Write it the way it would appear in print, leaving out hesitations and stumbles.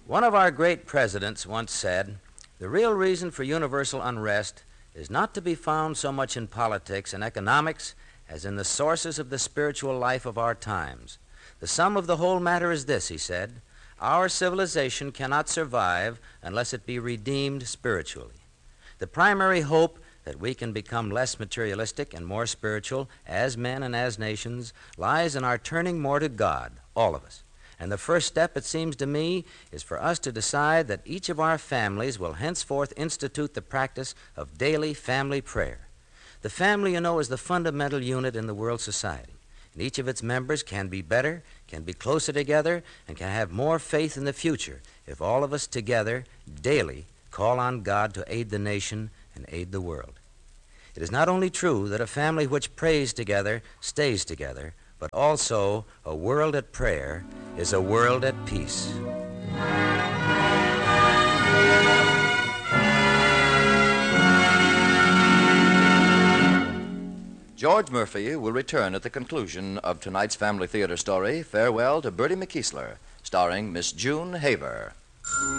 One of our great presidents once said, "The real reason for universal unrest is not to be found so much in politics and economics as in the sources of the spiritual life of our times. The sum of the whole matter is this," he said, "our civilization cannot survive unless it be redeemed spiritually. The primary hope that we can become less materialistic and more spiritual as men and as nations lies in our turning more to God, all of us. And the first step, it seems to me, is for us to decide that each of our families will henceforth institute the practice of daily family prayer. The family, you know, is the fundamental unit in the world society. And each of its members can be better, can be closer together, and can have more faith in the future if all of us together daily call on God to aid the nation and aid the world. It is not only true that a family which prays together stays together, but also a world at prayer is a world at peace. George Murphy will return at the conclusion of tonight's Family Theater story, Farewell to Bertie McKeesler, starring Miss June Haver.